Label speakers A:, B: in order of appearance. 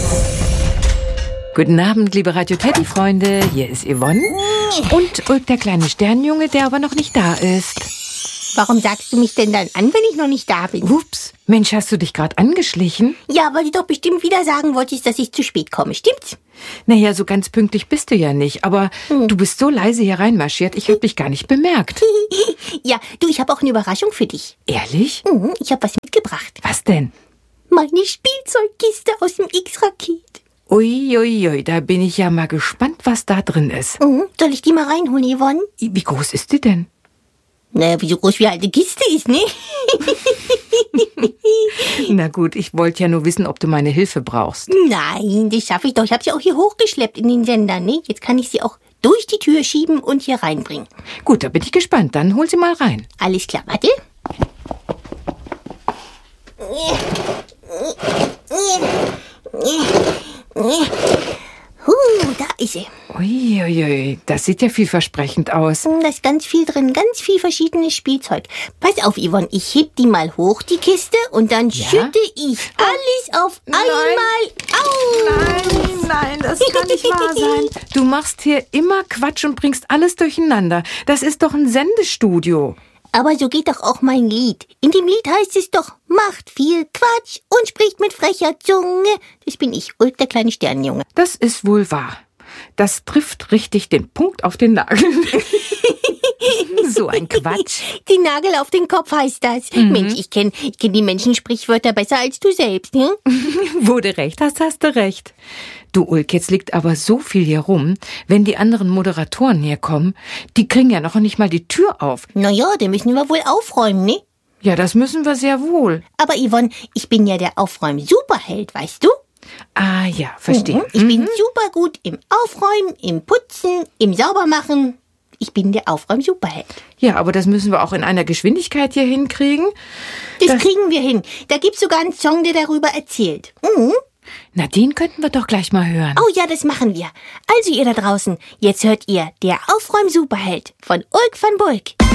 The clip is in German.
A: Guten Abend, liebe Radio Teddy-Freunde. Hier ist Yvonne und Ulk, der kleine Sternjunge, der aber noch nicht da ist.
B: Warum sagst du mich denn dann an, wenn ich noch nicht da bin?
A: Ups, Mensch, hast du dich gerade angeschlichen?
B: Ja, weil du doch bestimmt wieder sagen wolltest, dass ich zu spät komme, stimmt's?
A: Naja, so ganz pünktlich bist du ja nicht, aber du bist so leise hier reinmarschiert, ich hab dich gar nicht bemerkt.
B: Ja, du, ich habe auch eine Überraschung für dich.
A: Ehrlich?
B: Ich habe was mitgebracht.
A: Was denn?
B: Meine Spielzeugkiste aus dem X-Raket.
A: Uiuiui, da bin ich ja mal gespannt, was da drin ist.
B: Soll ich die mal reinholen, Yvonne?
A: Wie groß ist die denn?
B: Naja, wie so groß wie eine alte Kiste ist, ne?
A: Na gut, ich wollte ja nur wissen, ob du meine Hilfe brauchst.
B: Nein, das schaffe ich doch. Ich habe sie auch hier hochgeschleppt in den Sender, ne? Jetzt kann ich sie auch durch die Tür schieben und hier reinbringen.
A: Gut, da bin ich gespannt. Dann hol sie mal rein.
B: Alles klar, warte. Da ist sie.
A: Uiuiui, das sieht ja vielversprechend aus.
B: Da ist ganz viel drin, ganz viel verschiedenes Spielzeug. Pass auf, Yvonne, ich heb die mal hoch, die Kiste, und dann schütte ich alles auf einmal aus.
A: Nein, das kann nicht wahr sein. Du machst hier immer Quatsch und bringst alles durcheinander. Das ist doch ein Sendestudio.
B: Aber so geht doch auch mein Lied. In dem Lied heißt es doch, macht viel Quatsch und spricht mit frecher Zunge. Das bin ich, Ulk, der kleine Sternenjunge.
A: Das ist wohl wahr. Das trifft richtig den Punkt auf den Nagel. So ein Quatsch.
B: Die Nagel auf den Kopf heißt das. Mensch, ich kenn die Menschensprichwörter besser als du selbst, ne?
A: Wo du recht hast, hast du recht. Du, Ulk, jetzt liegt aber so viel hier rum. Wenn die anderen Moderatoren hier kommen, die kriegen ja noch nicht mal die Tür auf.
B: Naja, den müssen wir wohl aufräumen, ne?
A: Ja, das müssen wir sehr wohl.
B: Aber Yvonne, ich bin ja der Aufräum-Superheld, weißt du?
A: Ah ja, verstehe.
B: Ich bin super gut im Aufräumen, im Putzen, im Saubermachen. Ich bin der Aufräum-Superheld.
A: Ja, aber das müssen wir auch in einer Geschwindigkeit hier hinkriegen.
B: Das kriegen wir hin. Da gibt's sogar einen Song, der darüber erzählt.
A: Na, den könnten wir doch gleich mal hören.
B: Oh ja, das machen wir. Also ihr da draußen, jetzt hört ihr der Aufräum-Superheld von Ulk van Bulk.